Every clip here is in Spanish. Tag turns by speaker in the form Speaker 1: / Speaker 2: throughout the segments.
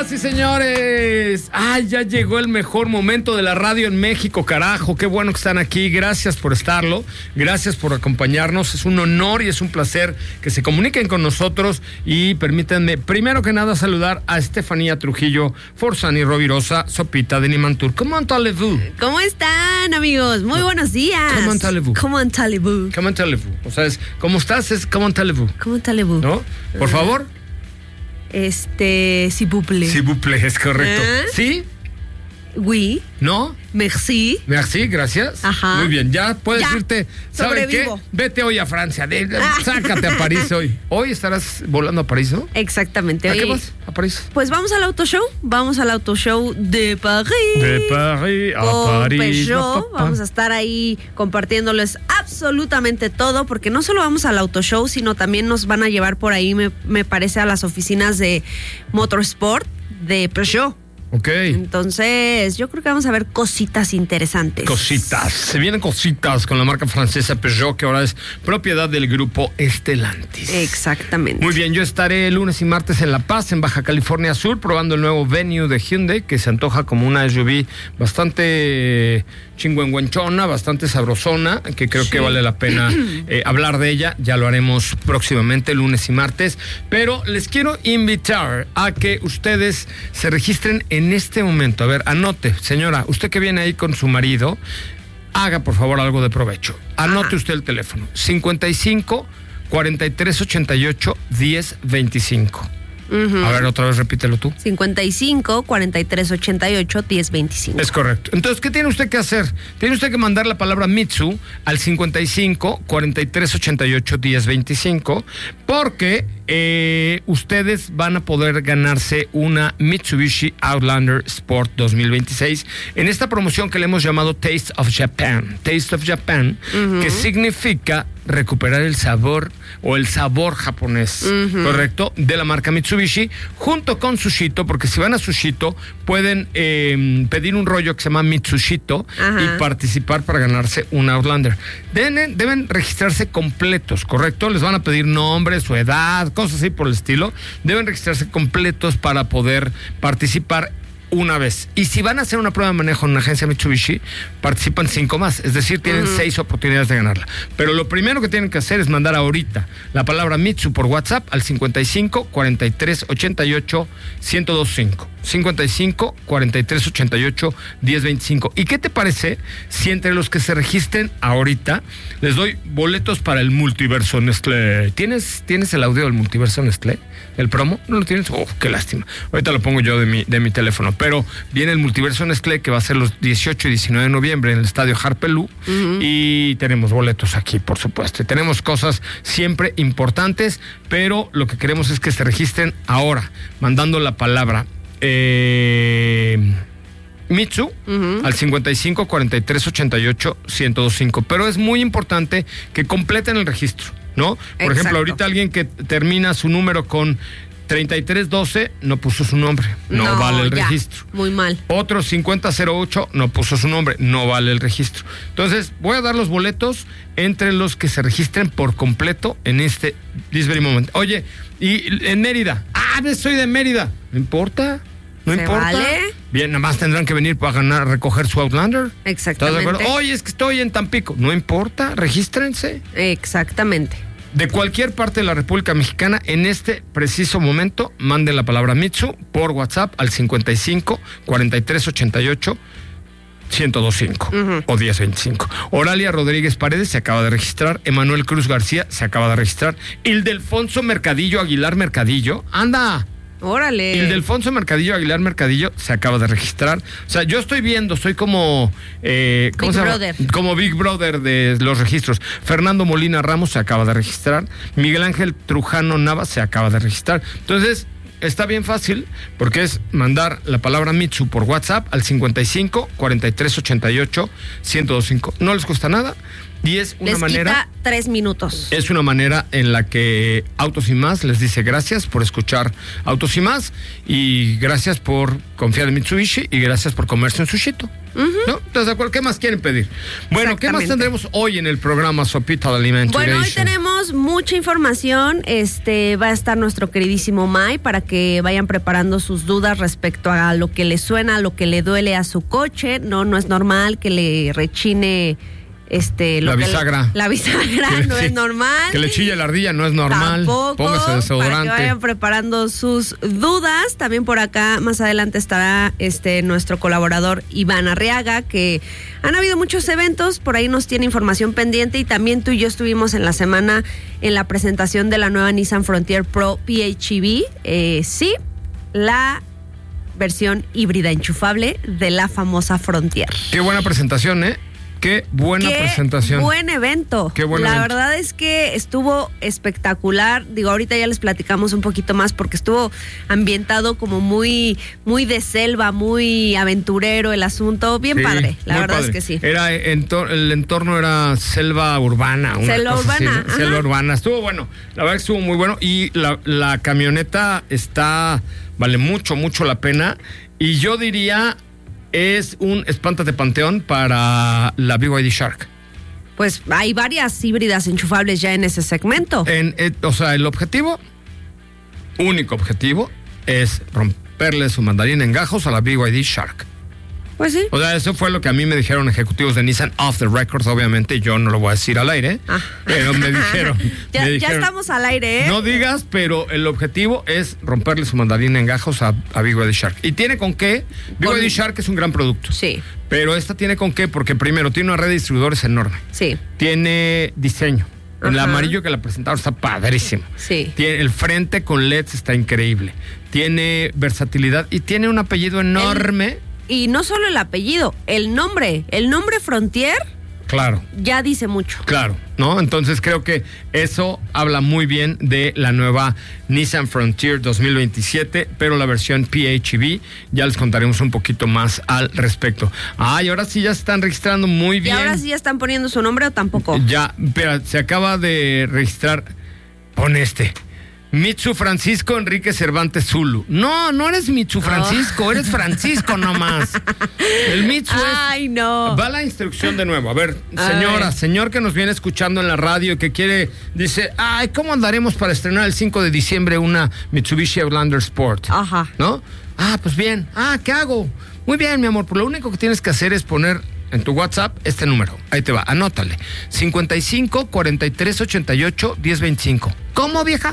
Speaker 1: Señoras y señores, ya llegó el mejor momento de la radio en México, carajo, qué bueno que están aquí, gracias por estarlo, gracias por acompañarnos, es un honor y es un placer que se comuniquen con nosotros y permítanme, primero que nada, saludar a Estefanía Trujillo, Forzani Rovirosa, Sopita de Nimantur. ¿Cómo allez-vous?
Speaker 2: ¿Cómo están, amigos? Muy buenos días.
Speaker 1: ¿Cómo allez-vous?
Speaker 2: ¿Cómo allez-vous?
Speaker 1: ¿Cómo allez-vous? O sea, es, ¿cómo estás? Es ¿cómo allez-vous?
Speaker 2: ¿Cómo allez-vous?
Speaker 1: ¿No? Por favor.
Speaker 2: S'il vous plaît.
Speaker 1: S'il vous plaît, es correcto. ¿Sí?
Speaker 2: Oui.
Speaker 1: ¿No?
Speaker 2: Merci.
Speaker 1: Merci, gracias.
Speaker 2: Ajá.
Speaker 1: Muy bien, ya puedes irte. ¿Sabes qué?
Speaker 2: Sobrevivo.
Speaker 1: Vete hoy a Francia. Sácate a París hoy. ¿Hoy estarás volando a París, no?
Speaker 2: Exactamente.
Speaker 1: ¿A qué vas? ¿A París?
Speaker 2: Pues vamos al autoshow. Vamos al autoshow de París.
Speaker 1: De París a
Speaker 2: Con
Speaker 1: París.
Speaker 2: Peugeot. Vamos a estar ahí compartiéndoles absolutamente todo, porque no solo vamos al autoshow, sino también nos van a llevar por ahí, me parece, a las oficinas de Motorsport de Peugeot.
Speaker 1: Ok.
Speaker 2: Entonces, yo creo que vamos a ver cositas interesantes.
Speaker 1: Cositas. Se vienen cositas con la marca francesa Peugeot, que ahora es propiedad del grupo Stellantis.
Speaker 2: Exactamente.
Speaker 1: Muy bien, yo estaré lunes y martes en La Paz, en Baja California Sur, probando el nuevo Venue de Hyundai, que se antoja como una SUV bastante chingüengüenchona, bastante sabrosona, que creo que vale la pena hablar de ella. Ya lo haremos próximamente, lunes y martes. Pero les quiero invitar a que ustedes se registren en este momento. A ver, anote, señora, usted que viene ahí con su marido, haga por favor algo de provecho. Anote usted el teléfono: 55 43 88 10 25. A ver, otra vez repítelo tú.
Speaker 2: 55 43 88 10 25.
Speaker 1: Es correcto. Entonces, ¿qué tiene usted que hacer? Tiene usted que mandar la palabra Mitsu al 55 43 88 10 25, porque ustedes van a poder ganarse una Mitsubishi Outlander Sport 2026 en esta promoción que le hemos llamado Taste of Japan. Taste of Japan, que significa recuperar el sabor o el sabor japonés, ¿correcto? De la marca Mitsubishi, junto con Sushito, porque si van a Sushito pueden pedir un rollo que se llama Mitsushito y participar para ganarse un Outlander. Deben registrarse completos, ¿correcto? Les van a pedir nombre, su edad, cosas así por el estilo. Deben registrarse completos para poder participar una vez. Y si van a hacer una prueba de manejo en una agencia Mitsubishi, participan 5 más. Es decir, tienen 6 oportunidades de ganarla. Pero lo primero que tienen que hacer es mandar ahorita la palabra Mitsu por WhatsApp al 55 43 88 1025. 55 43 88 1025. ¿Y qué te parece si entre los que se registren ahorita les doy boletos para el Multiverso Nestlé? ¿Tienes el audio del Multiverso Nestlé? ¿El promo? ¿No lo tienes? Oh, qué lástima. Ahorita lo pongo yo de mi teléfono. Pero viene el Multiverso Nestlé, que va a ser los 18 y 19 de noviembre en el estadio Harpelú. Y tenemos boletos aquí, por supuesto. Y tenemos cosas siempre importantes, pero lo que queremos es que se registren ahora, mandando la palabra Mitsu al 55 43 88 1025. Pero es muy importante que completen el registro, ¿no? Por ejemplo, ahorita alguien que termina su número con 3312 no puso su nombre, no vale el registro. Muy mal. Otro 5008 no puso su nombre, no vale el registro. Entonces, voy a dar los boletos entre los que se registren por completo en this very moment. Oye, y en Mérida, soy de Mérida, no importa. No importa. ¿Vale? Bien, nada más tendrán que venir para recoger su Outlander.
Speaker 2: Exactamente.
Speaker 1: ¿Estás de acuerdo? Oye, es que estoy en Tampico. No importa, regístrense.
Speaker 2: Exactamente.
Speaker 1: De cualquier parte de la República Mexicana, en este preciso momento, manden la palabra Mitsu por WhatsApp al 55 43 88 1025 o 1025. Oralia Rodríguez Paredes se acaba de registrar. Emanuel Cruz García se acaba de registrar. Ildefonso Mercadillo Aguilar Mercadillo. ¡Anda!
Speaker 2: Órale.
Speaker 1: Ildefonso Mercadillo Aguilar Mercadillo se acaba de registrar. O sea, yo estoy viendo, soy como
Speaker 2: Big Brother.
Speaker 1: Como Big Brother de los registros. Fernando Molina Ramos se acaba de registrar. Miguel Ángel Trujano Navas se acaba de registrar. Entonces, está bien fácil, porque es mandar la palabra Mitsu por WhatsApp al 55 43 88 1025. No les cuesta nada. Y es una
Speaker 2: les
Speaker 1: manera...
Speaker 2: quita 3 minutos.
Speaker 1: Es una manera en la que Autos y Más les dice gracias por escuchar Autos y Más y gracias por confiar en Mitsubishi y gracias por comerse un sushito. ¿No? ¿Estás de acuerdo? ¿Qué más quieren pedir? Bueno, ¿qué más tendremos hoy en el programa Sopita de Alimentation?
Speaker 2: Bueno, hoy tenemos mucha información. Va a estar nuestro queridísimo Mai para que vayan preparando sus dudas respecto a lo que le suena, a lo que le duele a su coche. No es normal que le rechine
Speaker 1: la bisagra.
Speaker 2: La bisagra no es normal.
Speaker 1: Que le chille la ardilla no es normal.
Speaker 2: Tampoco.
Speaker 1: Póngase desodorante.
Speaker 2: Para que vayan preparando sus dudas. También por acá más adelante estará nuestro colaborador Iván Arriaga, que han habido muchos eventos, por ahí nos tiene información pendiente, y también tú y yo estuvimos en la semana en la presentación de la nueva Nissan Frontier Pro PHEV. Sí, la versión híbrida enchufable de la famosa Frontier.
Speaker 1: Qué buena presentación, ¿eh? Qué buena presentación.
Speaker 2: Buen evento.
Speaker 1: Qué buen evento.
Speaker 2: Verdad es que estuvo espectacular. Digo, ahorita ya les platicamos un poquito más porque estuvo ambientado como muy de selva, muy aventurero el asunto. Bien padre, la verdad es que sí.
Speaker 1: El entorno era selva urbana.
Speaker 2: Selva urbana.
Speaker 1: Así, selva urbana. Estuvo bueno. La verdad que estuvo muy bueno. Y la camioneta vale mucho la pena. Y yo diría... es un espántate panteón para la BYD Shark.
Speaker 2: Pues hay varias híbridas enchufables ya en ese segmento.
Speaker 1: O sea, el único objetivo es romperle su mandarín en gajos a la BYD Shark.
Speaker 2: Pues sí.
Speaker 1: O sea, eso fue lo que a mí me dijeron ejecutivos de Nissan off the records. Obviamente yo no lo voy a decir al aire, pero me dijeron.
Speaker 2: Ya estamos al aire, ¿eh?
Speaker 1: No digas, pero el objetivo es romperle su mandarín en gajos a BYD Shark. ¿Y tiene con qué? BYD Shark es un gran producto.
Speaker 2: Sí.
Speaker 1: Pero esta tiene con qué, porque primero tiene una red de distribuidores enorme.
Speaker 2: Sí.
Speaker 1: Tiene diseño. El amarillo que la presentaron está padrísimo.
Speaker 2: Sí.
Speaker 1: Tiene el frente con LEDs, está increíble. Tiene versatilidad y tiene un apellido enorme.
Speaker 2: Y no solo el apellido, el nombre Frontier.
Speaker 1: Claro.
Speaker 2: Ya dice mucho.
Speaker 1: Claro, ¿no? Entonces creo que eso habla muy bien de la nueva Nissan Frontier 2027, pero la versión PHEV, ya les contaremos un poquito más al respecto. Y ahora sí ya se están registrando muy bien.
Speaker 2: ¿Y ahora sí ya están poniendo su nombre o tampoco?
Speaker 1: Ya, pero se acaba de registrar, pon Mitsu Francisco Enrique Cervantes Zulu. No eres Mitsu Francisco, eres Francisco nomás. El Mitsu
Speaker 2: no.
Speaker 1: Va la instrucción de nuevo. A ver, señor que nos viene escuchando en la radio y que dice, ¿cómo andaremos para estrenar el 5 de diciembre una Mitsubishi Outlander Sport? ¿No? Pues bien. ¿Qué hago? Muy bien, mi amor, pues lo único que tienes que hacer es poner en tu WhatsApp este número. Ahí te va, anótale. 55 43 88 10 25. ¿Cómo, vieja?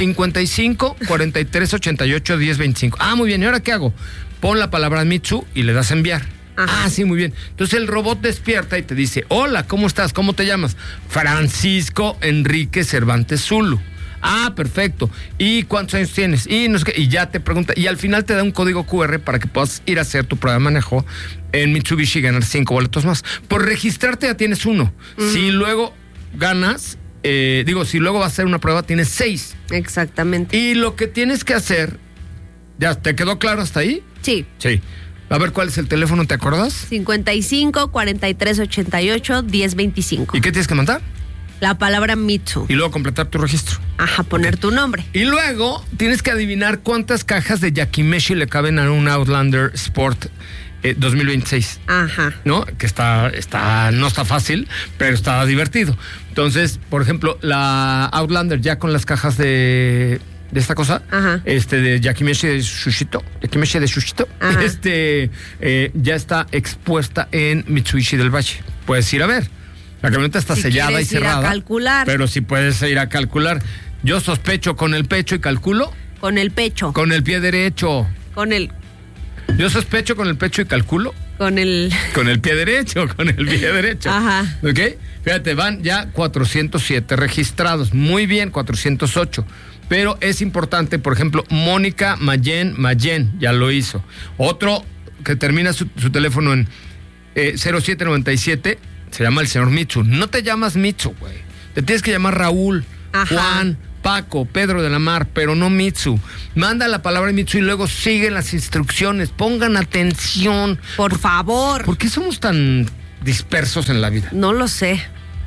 Speaker 1: 55 43 88 10 25. Muy bien, ¿y ahora qué hago? Pon la palabra Mitsu y le das a enviar. Sí, muy bien. Entonces el robot despierta y te dice, hola, ¿cómo estás? ¿Cómo te llamas? Francisco Enrique Cervantes Zulu. Perfecto. ¿Y cuántos años tienes? Y no sé qué. Y ya te pregunta. Y al final te da un código QR para que puedas ir a hacer tu prueba de manejo en Mitsubishi y ganar 5 boletos más. Por registrarte ya tienes 1. Si luego ganas, si luego vas a hacer una prueba, tienes 6.
Speaker 2: Exactamente.
Speaker 1: Y lo que tienes que hacer, ¿ya te quedó claro hasta ahí?
Speaker 2: Sí.
Speaker 1: A ver, ¿cuál es el teléfono? ¿Te acuerdas?
Speaker 2: 55 43 88 10 25.
Speaker 1: ¿Y qué tienes que mandar?
Speaker 2: La palabra Mitsu.
Speaker 1: Y luego completar tu registro.
Speaker 2: Poner tu nombre.
Speaker 1: Y luego tienes que adivinar cuántas cajas de Yakimeshi le caben a un Outlander Sport 2026. ¿No? Que no está fácil, pero está divertido. Entonces, por ejemplo, la Outlander ya con las cajas de esta cosa, de Yakimeshi de Shushito, ya está expuesta en Mitsubishi del Valle. Puedes ir a ver. La camioneta está sellada y cerrada.
Speaker 2: Ir a calcular.
Speaker 1: Pero si puedes ir a calcular. Yo sospecho con el pecho y calculo.
Speaker 2: Con el pecho.
Speaker 1: Con el pie derecho. Yo sospecho con el pecho y calculo.
Speaker 2: Con el
Speaker 1: pie derecho, ¿Ok? Fíjate, van ya 407 registrados. Muy bien, 408. Pero es importante, por ejemplo, Mónica Mayen, ya lo hizo. Otro que termina su teléfono en 0797, se llama el señor Mitsu. No te llamas Mitsu, güey. Te tienes que llamar Raúl, Juan, Paco, Pedro de la Mar, pero no Mitsu. Manda la palabra Mitsu y luego siguen las instrucciones. Pongan atención.
Speaker 2: Por favor.
Speaker 1: ¿Por qué somos tan dispersos en la vida?
Speaker 2: No lo sé.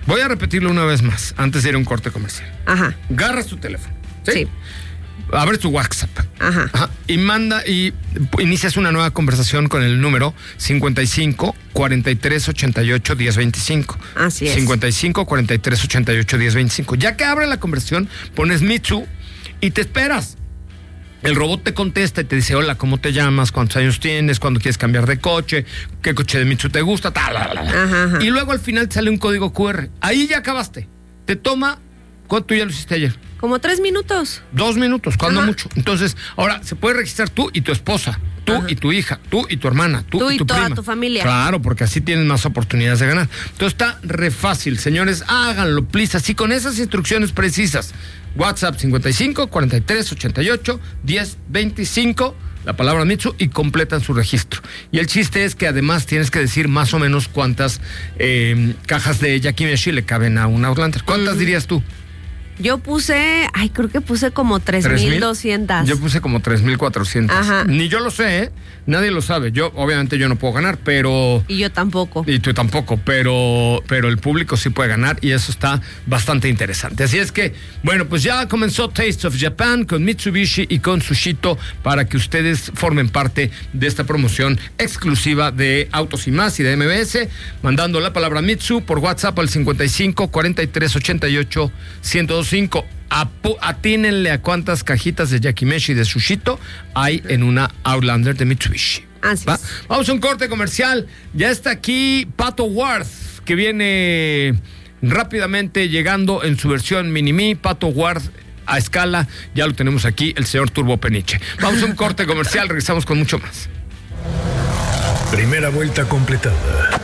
Speaker 1: Voy a repetirlo una vez más, antes de ir a un corte comercial.
Speaker 2: Ajá.
Speaker 1: Agarras tu teléfono.
Speaker 2: Sí.
Speaker 1: Abres tu WhatsApp.
Speaker 2: Ajá.
Speaker 1: Y inicias una nueva conversación con el número 55 43 88 10 25.
Speaker 2: Así es.
Speaker 1: 55 43 88 10 25. Ya que abre la conversación, pones Mitsu y te esperas. El robot te contesta y te dice: hola, ¿cómo te llamas? ¿Cuántos años tienes? ¿Cuándo quieres cambiar de coche? ¿Qué coche de Mitsu te gusta?
Speaker 2: Ajá.
Speaker 1: Y luego al final te sale un código QR. Ahí ya acabaste. Te toma... ¿Cuánto ya lo hiciste ayer?
Speaker 2: Como 3 minutos.
Speaker 1: 2 minutos, cuando
Speaker 2: Ajá.
Speaker 1: mucho. Entonces, ahora se puede registrar tú y tu esposa, tú
Speaker 2: Ajá.
Speaker 1: y tu hija, tú y tu hermana, tú y tu
Speaker 2: toda
Speaker 1: prima.
Speaker 2: tu familia.
Speaker 1: Claro, porque así tienes más oportunidades de ganar. Entonces está re fácil, señores, háganlo, please, así con esas instrucciones precisas. WhatsApp 55 43 88 10 25, la palabra Mitsu, y completan su registro. Y el chiste es que además tienes que decir más o menos cuántas cajas de Yakimeshi le caben a un Outlander. ¿Cuántas dirías tú?
Speaker 2: Yo puse, creo que puse como 3,200.
Speaker 1: Yo puse como 3,400.
Speaker 2: Ajá.
Speaker 1: Ni yo lo sé, ¿eh? Nadie lo sabe. Obviamente yo no puedo ganar, pero...
Speaker 2: Y yo tampoco.
Speaker 1: Y tú tampoco, pero el público sí puede ganar y eso está bastante interesante. Así es que, bueno, pues ya comenzó Taste of Japan con Mitsubishi y con Sushito para que ustedes formen parte de esta promoción exclusiva de Autos y Más y de MBS, mandando la palabra Mitsu por WhatsApp al 55 43 88 1025. Atínenle a cuántas cajitas de Yakimeshi y de Sushito hay en una Outlander de Mitsubishi.
Speaker 2: Así es.
Speaker 1: Vamos a un corte comercial. Ya está aquí Pato Ward, que viene rápidamente llegando en su versión mini-me. Pato Ward a escala, ya lo tenemos aquí, el señor Turbo Peniche. Vamos a un corte comercial, regresamos con mucho más.
Speaker 3: Primera vuelta completada.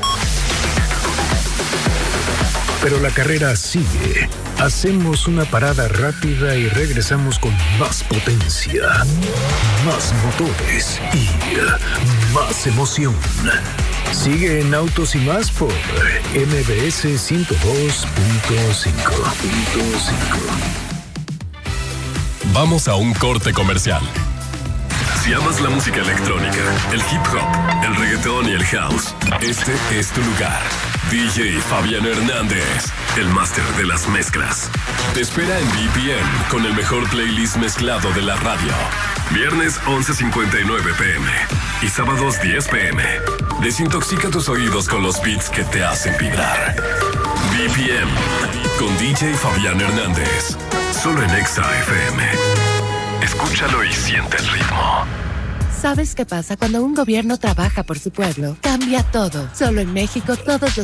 Speaker 3: Pero la carrera sigue. Hacemos una parada rápida y regresamos con más potencia, más motores y más emoción. Sigue en Autos y Más por MBS 102.5.
Speaker 4: Vamos a un corte comercial. Si amas la música electrónica, el hip hop, el reggaetón y el house, este es tu lugar. DJ Fabián Hernández, el máster de las mezclas. Te espera en BPM con el mejor playlist mezclado de la radio. Viernes 11:59 p.m. y sábados 10 p.m. Desintoxica tus oídos con los beats que te hacen vibrar. BPM con DJ Fabián Hernández. Solo en Exa FM. Escúchalo y siente el ritmo.
Speaker 5: ¿Sabes qué pasa cuando un gobierno trabaja por su pueblo? Cambia todo. Solo en México todos los